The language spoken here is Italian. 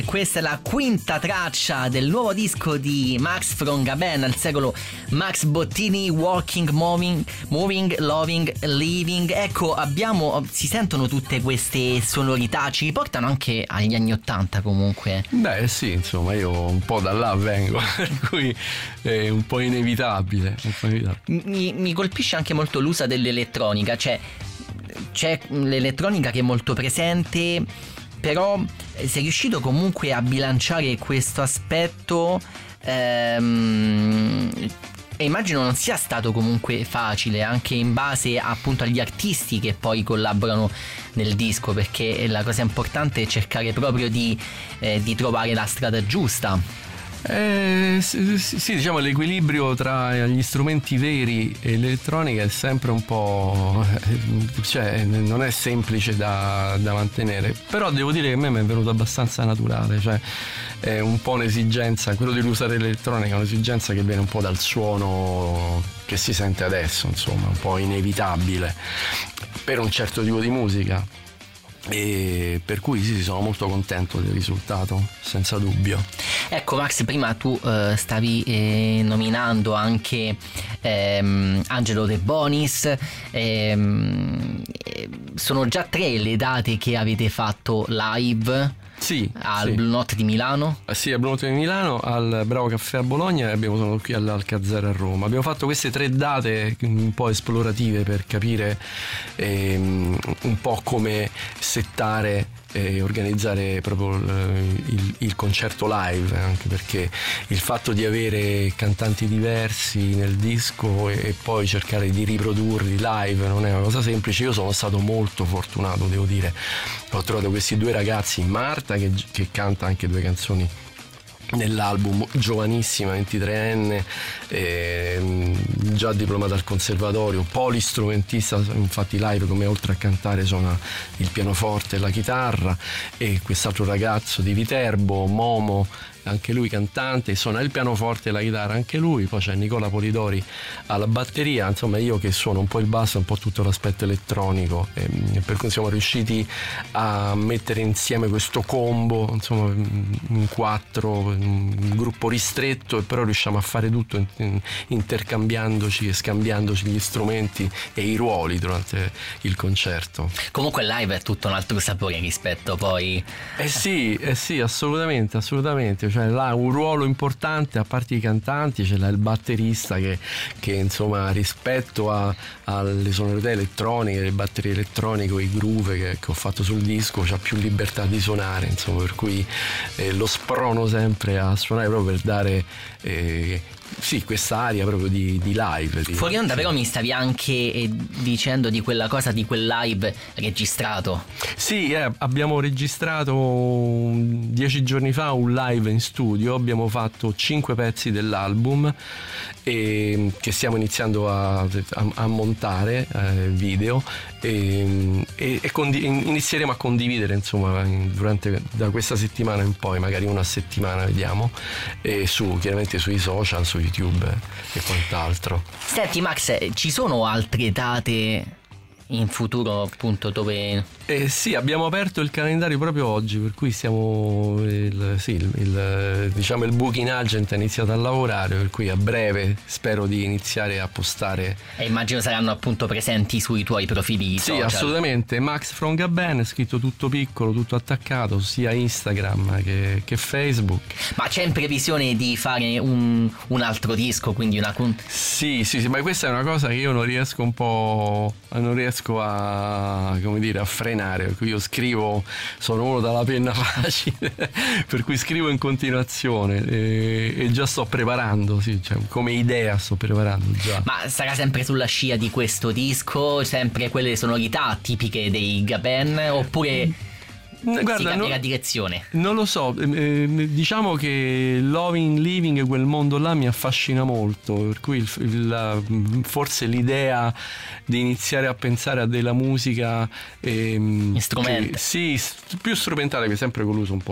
Questa è la quinta traccia del nuovo disco di Max from Gaben, al secolo Max Bottini, Walking, Moving, Loving, Living. Ecco, si sentono tutte queste sonorità, ci riportano anche agli anni '80 comunque. Beh sì, insomma, io un po' da là vengo, per cui è un po' inevitabile. Mi colpisce anche molto l'uso dell'elettronica, c'è l'elettronica che è molto presente, però sei riuscito comunque a bilanciare questo aspetto e immagino non sia stato comunque facile, anche in base appunto agli artisti che poi collaborano nel disco, perché la cosa importante è cercare proprio di trovare la strada giusta. Sì, diciamo l'equilibrio tra gli strumenti veri e l'elettronica è sempre un po', cioè non è semplice da mantenere, però devo dire che a me mi è venuto abbastanza naturale, cioè è un po' un'esigenza, quello di usare l'elettronica è un'esigenza che viene un po' dal suono che si sente adesso, insomma, un po' inevitabile per un certo tipo di musica. E per cui sì, sono molto contento del risultato, senza dubbio. Ecco Max, prima tu stavi nominando anche Angelo De Bonis, sono già 3 le date che avete fatto live. Sì, al Blue Note di Milano? Sì, al Blue Note di Milano, al Bravo Caffè a Bologna e abbiamo sono qui all'Alcazar a Roma. Abbiamo fatto queste 3 date un po' esplorative per capire un po' come settare e organizzare proprio il concerto live, anche perché il fatto di avere cantanti diversi nel disco e poi cercare di riprodurli live non è una cosa semplice. Io sono stato molto fortunato, devo dire, ho trovato questi 2 ragazzi, Marta che canta anche 2 canzoni nell'album, giovanissima, 23enne, già diplomata al conservatorio, polistrumentista, infatti live come oltre a cantare suona il pianoforte e la chitarra, e quest'altro ragazzo di Viterbo, Momo, anche lui cantante, suona il pianoforte e la chitarra anche lui. Poi c'è Nicola Polidori alla batteria, insomma io che suono un po' il basso e un po' tutto l'aspetto elettronico, per cui siamo riusciti a mettere insieme questo combo, insomma in 4, un gruppo ristretto, e però riusciamo a fare tutto intercambiandoci e scambiandoci gli strumenti e i ruoli durante il concerto. Comunque live è tutto un altro sapore rispetto poi sì, assolutamente, cioè là un ruolo importante, a parte i cantanti c'è là il batterista che insomma rispetto alle sonorità elettroniche, le batterie elettroniche, i groove che ho fatto sul disco, c'ha più libertà di suonare, insomma, per cui lo sprono sempre a suonare proprio per dare sì, questa aria proprio di live. Fuori onda però mi stavi anche dicendo di quella cosa, di quel live registrato. Sì, abbiamo registrato 10 giorni fa un live in studio, abbiamo fatto 5 pezzi dell'album che stiamo iniziando a montare video e inizieremo a condividere, insomma, da questa settimana in poi, magari una settimana, vediamo, e chiaramente sui social, su YouTube e quant'altro. Senti Max, ci sono altre date in futuro appunto dove... Sì, abbiamo aperto il calendario proprio oggi, per cui siamo diciamo il booking agent ha iniziato a lavorare, per cui a breve spero di iniziare a postare. E immagino saranno appunto presenti sui tuoi profili social. Sì, assolutamente. Max from Gaben, scritto tutto piccolo, tutto attaccato, sia Instagram che Facebook. Ma c'è in previsione di fare un altro disco, quindi una... Sì, ma questa è una cosa che io non riesco a, come dire, a frenare, per cui io scrivo, sono uno dalla penna facile, per cui scrivo in continuazione e già sto preparando, sì, cioè, come idea sto preparando già. Ma sarà sempre sulla scia di questo disco, sempre quelle sonorità tipiche dei Gaben, oppure... Guarda, si cambia la direzione? Non lo so, diciamo che Loving, Living, quel mondo là mi affascina molto, per cui forse l'idea di iniziare a pensare a della musica strumenti, sì, più strumentale, che sempre con l'uso un po'